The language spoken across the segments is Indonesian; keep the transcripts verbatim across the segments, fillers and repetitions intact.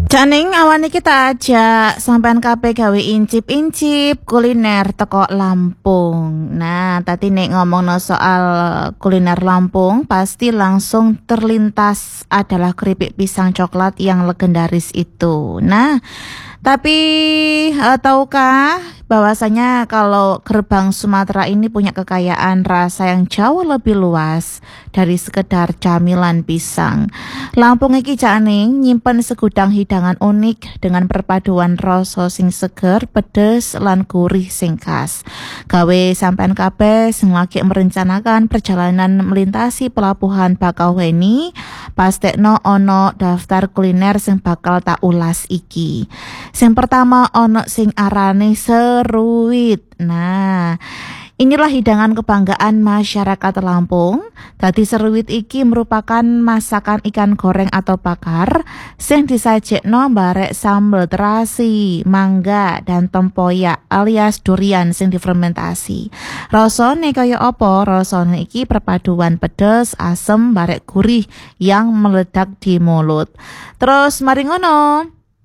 Janing awan iki kita ajak sampean kabeh gawe incip-incip kuliner teko Lampung. Nah, tadi nek ngomongno soal kuliner Lampung, pasti langsung terlintas adalah keripik pisang coklat yang legendaris itu. Nah, tapi eh, tahukah bahwasanya kalau gerbang Sumatera ini punya kekayaan rasa yang jauh lebih luas dari sekedar camilan pisang. Lampung iki janing nyimpen segudang hidangan unik dengan perpaduan rasa sing seger, pedes lan gurih sing khas. Gawe sampean kabeh sing lagi merencanakan perjalanan melintasi pelabuhan Bakauheni, pastekno ono daftar kuliner sing bakal tak ulas iki. Sing pertama ono sing arane seruit. Nah, inilah hidangan kebanggaan masyarakat Lampung. Dadi seruit iki merupakan masakan ikan goreng atau bakar sing disajekno barek sambel terasi, mangga dan tempoyak alias durian sing difermentasi. Rasane kaya apa? Rasane iki perpaduan pedes, asem, barek gurih yang meledak di mulut. Terus mari ngono,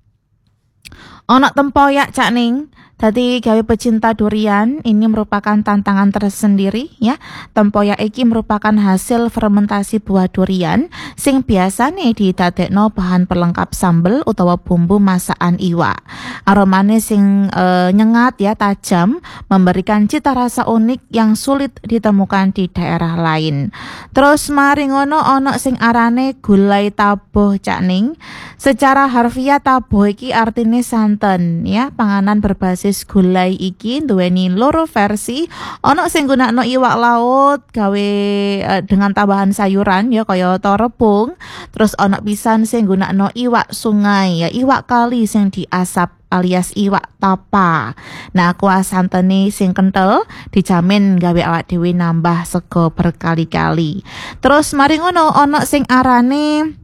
ono tempoyak Cak Ning. Tadi gawe pecinta durian ini merupakan tantangan tersendiri ya. Tempoyak iki merupakan hasil fermentasi buah durian sing biasane didadekno bahan pelengkap sambel utawa bumbu masakan iwak. Aromane sing e, nyengat ya, tajam, memberikan cita rasa unik yang sulit ditemukan di daerah lain. Terus mari ngono ono sing arane gulai tabuh Cak Ning. Secara harfiah tabuh iki artine santen ya, panganan berbasis gulai iki duweni loro versi. Ono sing gunakno iwak laut gawe uh, dengan tambahan sayuran ya kaya rebung. Terus ono pisan sing gunakno iwak sungai ya, iwak kali sing diasap alias iwak tapa. Nah, kuah santene sing kental dijamin gawe awak dhewe nambah sego berkali-kali. Terus mari ngono ono sing arane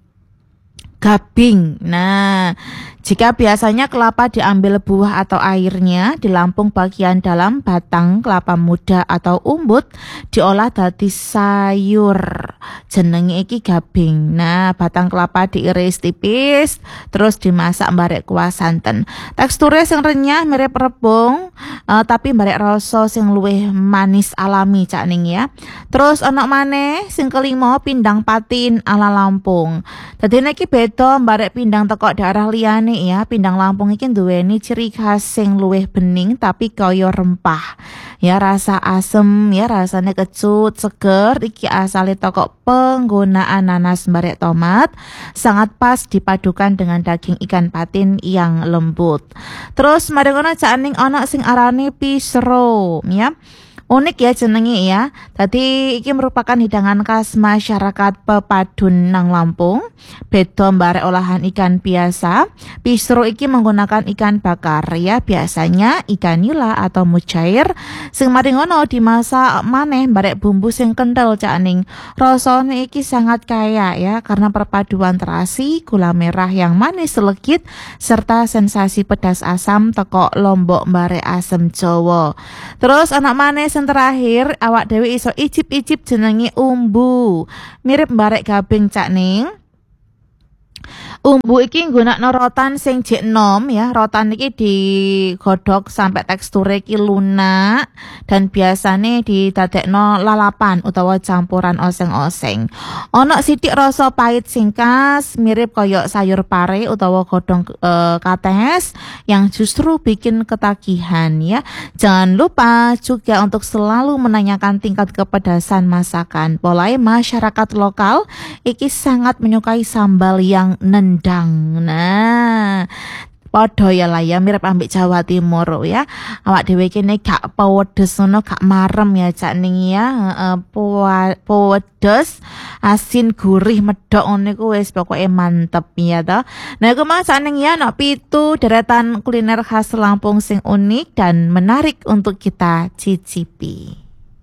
gabing. Nah, jika biasanya kelapa diambil buah atau airnya, di Lampung bagian dalam batang kelapa muda atau umbut diolah dadi sayur. Jenenge iki gabing. Nah, batang kelapa diiris tipis, terus dimasak barek kuah santen. Teksturnya sing renyah mirip rebung, uh, tapi barek rasa sing luwih manis alami Cak Ning ya. Terus ono maneh sing kelima pindang patin ala Lampung. Dadi iki beda barek pindang teko daerah liyane ya. Pindang Lampung iki duweni ciri khas sing luwih bening tapi kaya rempah. Ya, rasa asem ya, rasane kecut, seger. Iki asale toko penggunaan nanas barek tomat, sangat pas dipadukan dengan daging ikan patin yang lembut. Terus mari ngono Cak Ning ono sing arane pisro ya. Unik ya jenenge ya. Tadi iki merupakan hidangan khas masyarakat Pepadun nang Lampung. Beda barek olahan ikan biasa. Pisro iki menggunakan ikan bakar ya, biasanya ikan nila atau mujair. Sing mari ngono dimasak maneh barek bumbu sing kental Cak Ning. Rasane iki sangat kaya ya karena perpaduan terasi, gula merah yang manis legit serta sensasi pedas asam teko lombok barek asem Jawa. Terus anak maneh terakhir awak dewe iso icip-icip jenenge umbu. Mirip barek gabing Cak Ning. Umbu iki nggunakno rotan sing jek enom ya. Rotan iki digodhog sampai teksture iki lunak dan biasane didadekno lalapan utawa campuran oseng-oseng. Ono sithik rasa pahit sing khas mirip koyok sayur pare utawa godhong e, kates yang justru bikin ketagihan ya. Jangan lupa juga untuk selalu menanyakan tingkat kepedasan masakan. Polahe masyarakat lokal iki sangat menyukai sambal yang nendang. Nah, padha ya lah ya, mirip ambek Jawa Timur ya. Awak dhewe kene gak pedes ngono, gak marem ya Cak Ning ya. Heeh, pedes, asin, gurih, medok ngono iku wis pokoke mantep ya to. Nah, iku mah Cak Ning ya ana pitu deretan kuliner khas Lampung sing unik dan menarik untuk kita cicipi.